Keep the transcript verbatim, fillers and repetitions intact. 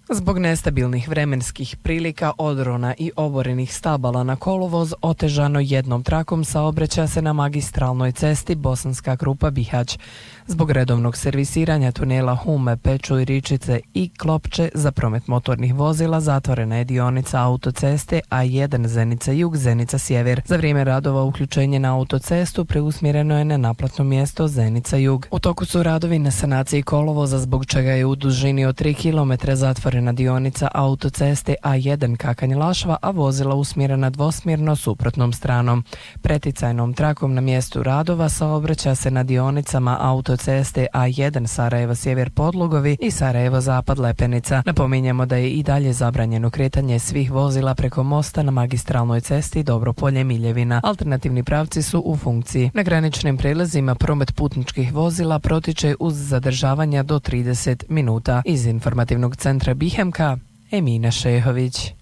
Zbog nestabilnih vremenskih prilika, odrona i oborenih stabala na kolovoz, otežano jednom trakom saobraća se na magistralnoj cesti Bosanska Krupa-Bihać. Zbog redovnog servisiranja tunela Hume, Pečuj, Ričice i Klopče za promet motornih vozila zatvorena je dionica autoceste A jedan Zenica Jug, Zenica Sjever. Za vrijeme radova uključenje na autocestu preusmjereno je na naplatno mjesto Zenica Jug. U toku su radovi na sanaciji kolovoza, zbog čega je u dužini od tri kilometra zatvorena dionica autoceste A jedan Kakanj-Lašva, a vozila usmjerena dvosmjerno suprotnom stranom. Preticajnom trakom na mjestu radova saobraća se na dionicama autoceste A jedan Sarajevo Sjever Podlogovi i Sarajevo Zapad Lepenica. Napominjemo da je i dalje zabranjeno kretanje svih vozila preko mosta na magistralnoj cesti Dobropolje Miljevina. Alternativni pravci su u funkciji. Na graničnim prijelazima promet putničkih vozila protiče uz zadržavanja do trideset minuta. Iz informativnog centra Bihemka, Emina Šehović.